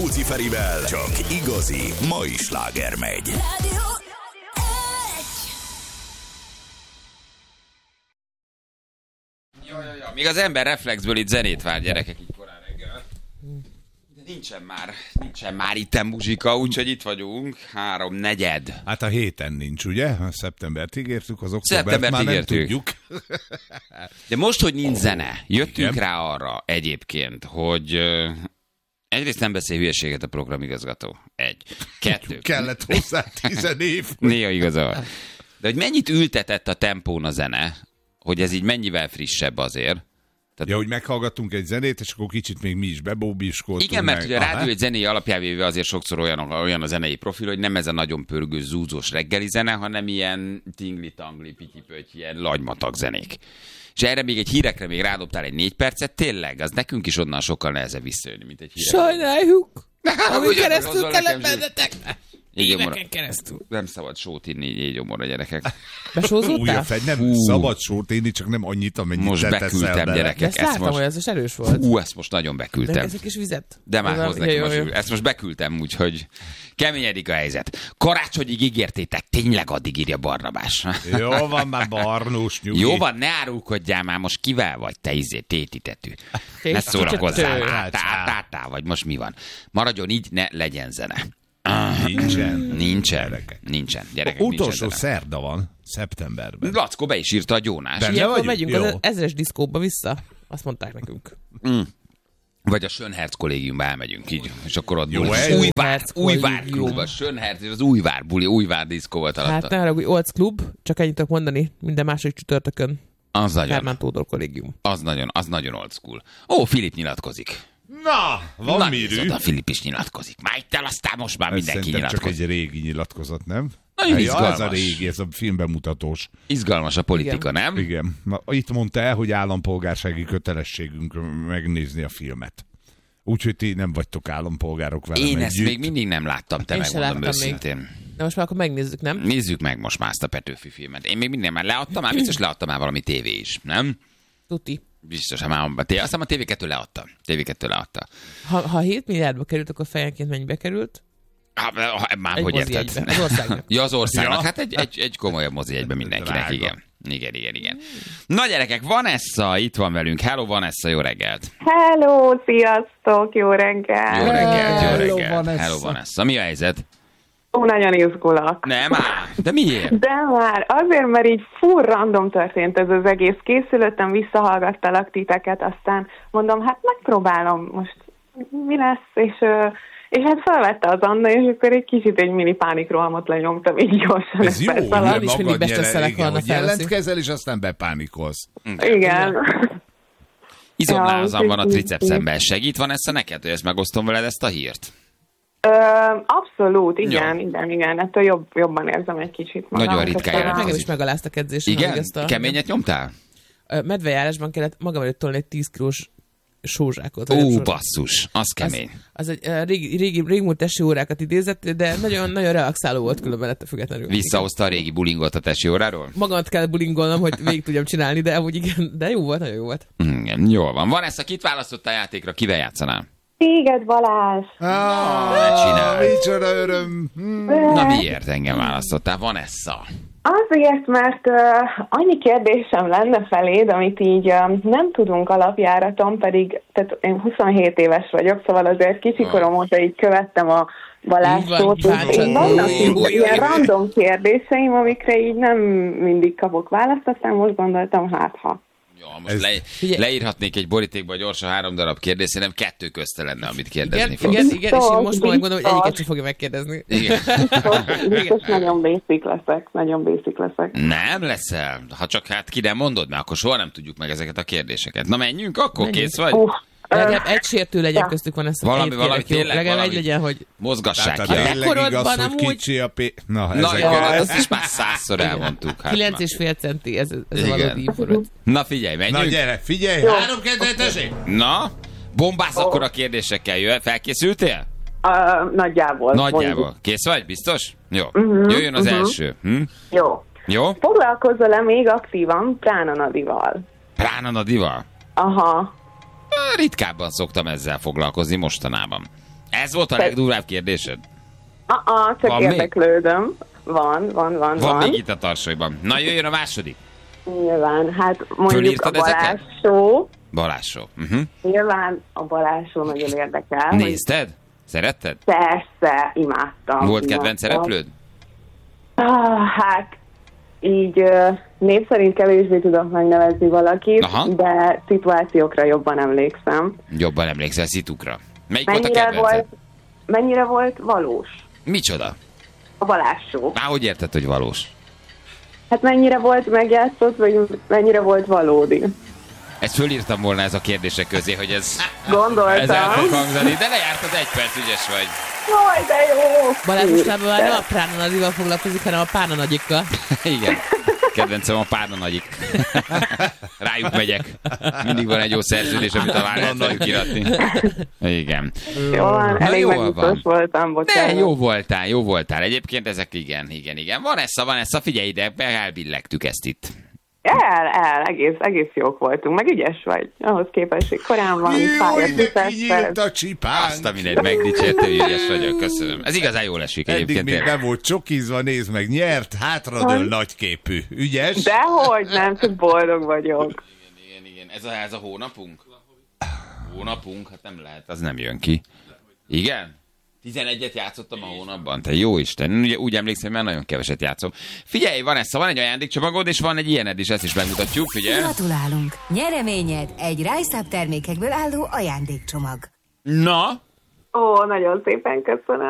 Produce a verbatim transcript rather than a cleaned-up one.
Rákóczi Ferivel csak igazi mai sláger megy. Ja, ja, ja. Míg az ember reflexből itt zenét vár, gyerekek, így korán reggel. De nincsen már, nincsen már itten muzsika, úgyhogy itt vagyunk, három negyed. Hát a héten nincs, ugye? A szeptembert ígértük, az októbert már nem tudjuk. De most, hogy nincs zene, jöttünk igen. rá arra egyébként, hogy uh, egyrészt nem beszél hülyeséget a programigazgató. Egy. Kettő. Kellett hozzá tizen év. Néha igazol. De hogy mennyit ültetett a tempón a zene, hogy ez így mennyivel frissebb azért. Tehát... Ja, hogy meghallgattunk egy zenét, és akkor kicsit még mi is bebóbiskoltunk. Igen, mert meg. ugye a rádió egy zenei alapjávéve azért sokszor olyan, olyan a zenei profil, hogy nem ez a nagyon pörgő, zúzós reggeli zene, hanem ilyen tingli-tangli, pityi-pöty, ilyen lagymatag zenék. És erre még egy hírekre még rádobtál egy négy percet, tényleg, az nekünk is onnan sokkal nehezebb visszajönni, mint egy hírekre. Sajnáljuk, amit keresztül kellett bennetek. Éveken keresztül. Nem szabad sót inni így éjgyomorra, gyerekek. Besózódtál? Új, nem Hú. szabad sót inni, csak nem annyit, amennyit most te beküldtem, teszel gyerekek. De ezt láttam, most... hogy ez is erős volt. Hú, ezt most nagyon beküldtem. De ez egy kis vizet. De már hoz nekem jó, jó. a Ezt most beküldtem, úgyhogy keményedik a helyzet. Karácsonyig ígértétek, tényleg addig írja Barnabás. Jó van már, Barnós, nyugi. Jó van, ne árulkodjál már, most kivel vagy, te izé, tétitetű. Ne szórakozzál, átá, átá, vagy most mi van. Maradjon így, ne legyen zene. Nincsen. Nincsen. Nincsen. Gyerekek, utolsó nincsen szerda van, szeptemberben. Lackó be is írta a Gyónás. Benne Ilyenkor vagyunk? megyünk Jó. az ezres diszkóba vissza. Azt mondták nekünk. Mm. Vagy a Schönherz kollégiumba elmegyünk így, és akkor ott Jó, buli. ez- Újvár, Újvár kollégium. klub, a Schönherz, és az Újvár buli, Újvár diszkó volt alatta. Hát ne haragudj, Olc Klub, csak ennyit tudok mondani, minden második csütörtökön. Az nagyon, Kármán Tódor kollégium. az nagyon, az nagyon old school. Ó, Filip nyilatkozik. Na, van Na, mirű. nézd, a Filip is nyilatkozik. Már itt el, aztán most már Ez mindenki szerintem csak nyilatkozik. egy régi nyilatkozat, nem? Nagyon Ja, izgalmas. ez a régi, ez a filmbemutatós. Izgalmas a politika, Igen. nem? Igen. Na, itt mondta el, hogy állampolgársági kötelességünk megnézni a filmet. Úgyhogy ti nem vagytok állampolgárok velem Én ezt együtt. még mindig nem láttam, te Én se megmondom láttam még. őszintén. De most már akkor megnézzük, nem? Nézzük meg most már ezt a Petőfi filmet. Én még minden már leadtam, már biztos leadtam már valami tévé is, nem? Tuti. Biztos, Biztos, már azt hiszem a té vé kettő leadta. té vé kettő leadta. Ha, ha hét milliárdba került, akkor fejenként mennyibe került? Ha, ha, már Egy hogy mozi érted? egybe. Az országnak. Ja, az országnak. Ja. Hát egy, egy, egy komolyabb mozi egyben mindenkinek, Drága. igen. Igen, igen, igen. Na gyerekek, Vanessa itt van velünk. Hello Vanessa, jó reggelt. Hello, sziasztok, jó reggel. Jó reggelt, jó Hello, reggelt. Vanessa. Hello Vanessa. Mi a helyzet? Ó, nagyon izgulok. Nem áll. De miért? De már azért, mert így full random történt ez az egész. Készülöttem, visszahallgattalak titeket, aztán mondom, hát megpróbálom most, mi lesz, és, ö, és hát felvette az Anna, és akkor egy kicsit egy mini pánikrohamot lenyomtam, így gyorsan. Ez jó, perc hogy alatt. Nem is mindig magad besteszelek nyere, igen, vannak hogy felveszi. jelentkezel, és aztán bepánikolsz. Igen. Izomlázam Ja, van a úgyhogy tricepszemben. Segít Vanessa neked, hogy ezt megosztom veled ezt a hírt? Ö, abszolút, igen, Jó. igen, igen. Ettől jobb, jobban érzem egy kicsit magam. Nagyon ritkán Köszönöm. jelentkezik. Engem is megaláztak edzésen. Igen? amíg ezt a- Keményet nyomtál? Ö, Medvejárásban kellett magam előtt tolni egy tíz kilós sózsákot. vagy nem Ó, sózsák. basszus, az kemény. Az egy ö, régi, régi, régmúlt tesi órákat idézett, de nagyon, nagyon relaxáló volt különben ettől függetlenül. Visszahozta a régi bulingot a tesi óráról? Magamat kell bulingolnom, hogy végig tudjam csinálni, de amúgy igen, de jó volt, nagyon jó volt. Igen, jól van. Vanessa, kit választottál a játékra? Kivel játszanál? Téged, Balázs. Ah, ne csinálj. micsoda öröm. Hmm. Na miért engem választottál? Vanessa. Azért, mert uh, annyi kérdésem lenne feléd, amit így uh, nem tudunk alapjáraton, pedig tehát én huszonhét éves vagyok, szóval azért kicsi-korom óta így követtem a Balázsot. Így van, és így bácsad. vannak Új, így új, új, ilyen új. random kérdéseim, amikre így nem mindig kapok választ, aztán most gondoltam, hát ha. Jó, most Ez- le, Figyelj. leírhatnék egy borítékba gyorsan három darab kérdést, nem kettő közte lenne, amit kérdezni Igen, fogsz. igen, igen, és én most Biztos, megmondom, hogy egyiket biztos. sem fogja megkérdezni. Igen. Biztos, biztos nagyon basic leszek, nagyon basic leszek. Nem leszel. Ha csak hát ki nem mondod, mert akkor soha nem tudjuk meg ezeket a kérdéseket. Na menjünk, akkor Menjünk. kész vagy? Uh, Legalább egy sértő legyen Ja. köztük, van ezt a Valami- két valami kérek, jó? tényleg, Legalább valami. egy legyen, hogy Mozgassák Tehát ki. a a- tényleg igaz, Ekkorodban hogy amúgy- kicsi a pé... Na, Na ezek jó, a- ezt is már százszor elmondtuk. Hát kilenc na. és fél centi, ez, ez a Igen. valódi információ. Na figyelj, Na menjünk. gyere, figyelj, három kedvet, tessék! Na, bombász akkor a kérdésekkel. Jöjj, felkészültél? uh, nagyjából. Nagyjából. mondjuk. Kész vagy? Biztos? Jó. Mhm, Jöjjön az mhm. első. Hm? Jó. Jó? Foglalkozol-e még aktívan Prána Nadival? Prána Nadival? Aha. Ritkábban szoktam ezzel foglalkozni mostanában. Ez volt a legdurvább kérdésed? Ah, csak Van érdeklődöm. Van, van, van, Van van. még itt a tarsolyban. Na, jöjjön a második. Nyilván, hát mondjuk Fölírtad a Balázs ezeket? Show. Balázs Show. Uh-huh. Nyilván a Balázs Show nagyon érdekel. hogy Nézted? Szeretted? Persze, imádtam. Volt imádtam. kedvenc szereplőd? Ah, hát így uh, név szerint kevésbé tudok megnevezni valakit, Aha. de szituációkra jobban emlékszem. Jobban emlékszel szitukra. Melyik volt a Mennyire kedvenced? volt, mennyire volt valós Micsoda? a Balázs Show? Már hogy érted, hogy valós? Hát mennyire volt megjátszott, vagy mennyire volt valódi? Ezt fölírtam volna ez a kérdések közé, hogy ez, Gondoltam. ez el fog hangzani, de lejárt az egy perc, ügyes vagy. Jaj, de jó! Balázs mostában már nem a Prána Nagyival foglalkozik, hanem a Pána Nagyikkal. Igen. Kedvencem a Párna Nagyik. Rájuk megyek. Mindig van egy jó szerződés, amit a már lehet velük iratni. Igen. Jó van, Na, elég jól megnyugtós van. voltam, De bocsánat. jó voltál, jó voltál. Egyébként ezek igen, igen, igen. Van essa, van essa, figyelj ide, elbillegtük ezt itt. El, el, egész, egész jók voltunk, meg ügyes vagy. Ahhoz képest, hogy korán van, fájt, Kinyílt a csipánk. Azt a mindegy, megdicsérte, hogy ügyes vagyok, köszönöm. Ez igazán jól esik Eddig egyébként. még tényleg. nem volt csokizva, nézd meg, nyert, hátradől nagyképű. Ügyes? Dehogy nem, csak boldog vagyok. Igen, igen, igen. Ez a, ez a hónapunk? Hónapunk? Hát nem lehet, az nem jön ki. Igen? tizenegyet játszottam a hónapban? Te jó Isten, ugye úgy emlékszem, mert nagyon keveset játszom. Figyelj, van ez, van egy ajándékcsomagod, és van egy ilyened is, ezt is megmutatjuk, figyelj. Gratulálunk! Nyereményed egy Rise Up termékekből álló ajándékcsomag. Na, Ó, nagyon szépen köszönöm.